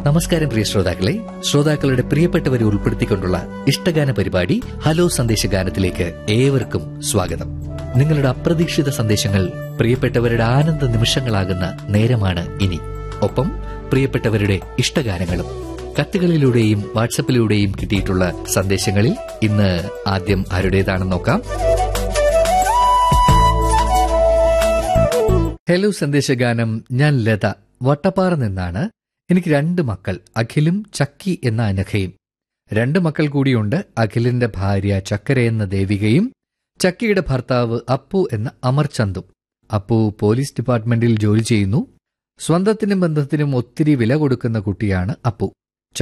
നമസ്കാരം പ്രിയ ശ്രോതാക്കളെ. ശ്രോതാക്കളുടെ പ്രിയപ്പെട്ടവരെ ഉൾപ്പെടുത്തിക്കൊണ്ടുള്ള ഇഷ്ടഗാന പരിപാടി ഹലോ സന്ദേശഗാനത്തിലേക്ക് ഏവർക്കും സ്വാഗതം. നിങ്ങളുടെ അപ്രതീക്ഷിത സന്ദേശങ്ങൾ പ്രിയപ്പെട്ടവരുടെ ആനന്ദ നിമിഷങ്ങളാകുന്ന നേരമാണ് ഇനി. ഒപ്പം പ്രിയപ്പെട്ടവരുടെ ഇഷ്ടഗാനങ്ങളും കത്തുകളിലൂടെയും വാട്സപ്പിലൂടെയും കിട്ടിയിട്ടുള്ള സന്ദേശങ്ങളിൽ ഇന്ന് ആദ്യം ആരുടേതാണെന്ന് നോക്കാം. ഹലോ സന്ദേശഗാനം, ഞാൻ ലത, വട്ടപ്പാറ നിന്നാണ്. എനിക്ക് 2 മക്കൾ, അഖിലും ചക്കി എന്ന അനഘയും. 2 മക്കൾ കൂടിയുണ്ട്. അഖിലിന്റെ ഭാര്യ ചക്കര എന്ന ദേവികയും ചക്കിയുടെ ഭർത്താവ് അപ്പു എന്ന അമർചന്ദും. അപ്പു പോലീസ് ഡിപ്പാർട്ട്മെന്റിൽ ജോലി ചെയ്യുന്നു. സ്വന്തത്തിനും ബന്ധത്തിനും ഒത്തിരി വില കൊടുക്കുന്ന കുട്ടിയാണ് അപ്പു.